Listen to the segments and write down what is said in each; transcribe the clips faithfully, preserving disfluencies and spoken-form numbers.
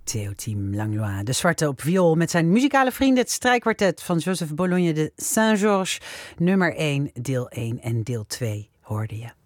Théotime Langlois, de zwarte op viool met zijn muzikale vrienden, het strijkkwartet van Joseph Bologne de Saint-Georges, nummer één, deel één en deel twee hoorde je.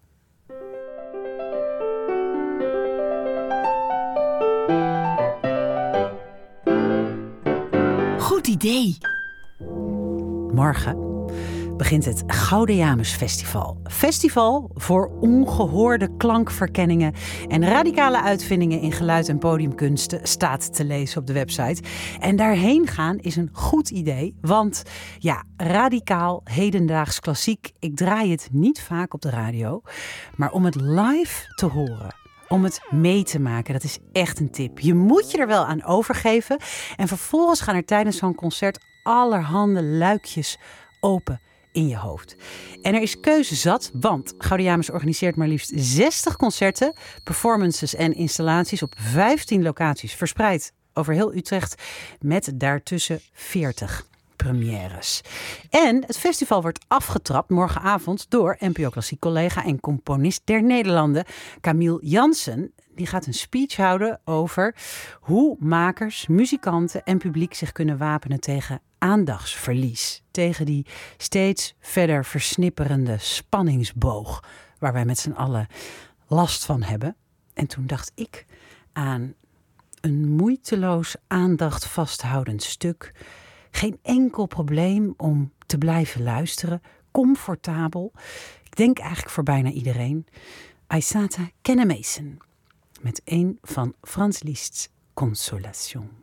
Goed idee. Morgen begint het Gouden Janus Festival. Festival voor ongehoorde klankverkenningen en radicale uitvindingen in geluid- en podiumkunsten staat te lezen op de website. En daarheen gaan is een goed idee, want ja, radicaal, hedendaags klassiek, ik draai het niet vaak op de radio, maar om het live te horen, om het mee te maken, dat is echt een tip. Je moet je er wel aan overgeven en vervolgens gaan er tijdens zo'n concert allerhande luikjes open in je hoofd. En er is keuze zat, want Gouden Janus organiseert maar liefst zestig concerten, performances en installaties op vijftien locaties verspreid over heel Utrecht met daartussen veertig premières. En het festival wordt afgetrapt morgenavond door N P O Klassiek collega en componist der Nederlanden Camille Jansen. Die gaat een speech houden over hoe makers, muzikanten en publiek zich kunnen wapenen tegen aandachtsverlies. Tegen die steeds verder versnipperende spanningsboog waar wij met z'n allen last van hebben. En toen dacht ik aan een moeiteloos aandacht vasthoudend stuk. Geen enkel probleem om te blijven luisteren. Comfortabel. Ik denk eigenlijk voor bijna iedereen. Aissata Kennemeisen met een van Franz Liszt's Consolation.